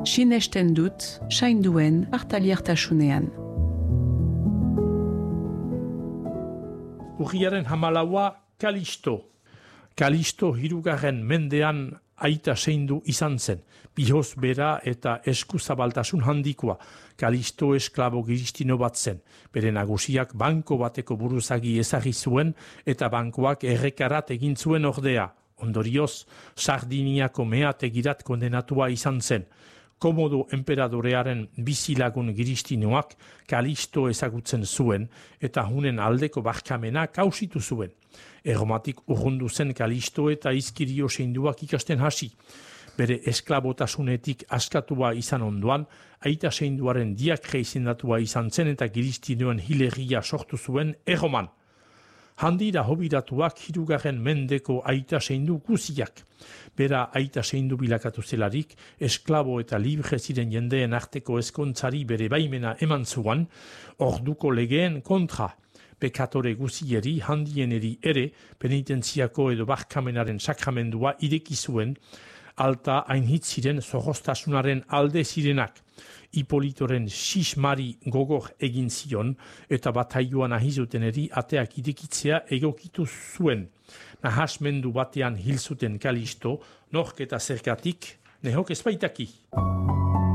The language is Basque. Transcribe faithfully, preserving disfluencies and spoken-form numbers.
Sinesten dut, sainduen hartaliertasunean. Urriaren hamalaua Kalisto. Kalisto hirugarren mendean aita zeindu izan zen. Bihoz bera eta eskuzabaltasun handikoa. Kalisto esklabo giristino bat zen. Bere nagusiak banko bateko buruzagi ezagri zuen eta bankoak errekarat egin zuen ordea. Ondorioz, Sardiniako meategirat kondenatua izan zen. Komodo enperadorearen bizilagun giristinoak Kalisto ezagutzen zuen eta hunen aldeko barkamena kausitu zuen. Erromatik urrundu zen Kalisto eta izkirio seinduak ikasten hasi. Bere esklabotasunetik askatua izan ondoan, aita seinduaren diakre izendatua izan zen eta giristinoen hilegia sortu zuen erroman. Handira hobiratuak hirugarren mendeko aita seindu guziak. Bera aita seindu bilakatu zelarik, esklabo eta libre ziren jendeen arteko ezkontzari bere baimena eman zuan, orduko legeen kontra. Pekatore guzieri, handieneri ere, penitentziako edo barkamenaren sakramendua ireki zuen, alta ainhitz ziren zorroztasunaren alde zirenak. Hipolitoren sismari gogor egin zion eta bataioan ahizuteneri ateak irekitzea egokitu zuen. Nahasmendu batean hil zuten Kalisto, nork eta zergatik, nehok ezbaitaki.